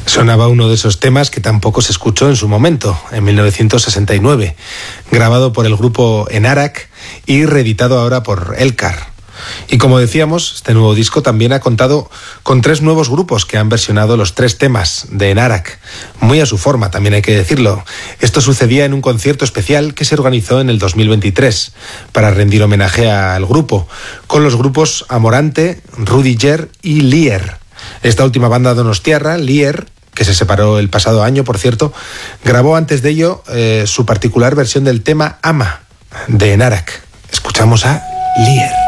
Sonaba uno de esos temas que tampoco se escuchó en su momento, en 1969, grabado por el grupo Enarac y reeditado ahora por Elkar. Y como decíamos, este nuevo disco también ha contado con 3 nuevos grupos que han versionado los 3 temas de Enarac, muy a su forma, también hay que decirlo. Esto sucedía en un concierto especial que se organizó en el 2023 para rendir homenaje al grupo, con los grupos Amorante, Rudiger y Lier. Esta última banda donostiarra, Lier, que se separó el pasado año, por cierto, grabó antes de ello su particular versión del tema Ama, de Enarac. Escuchamos a Lier.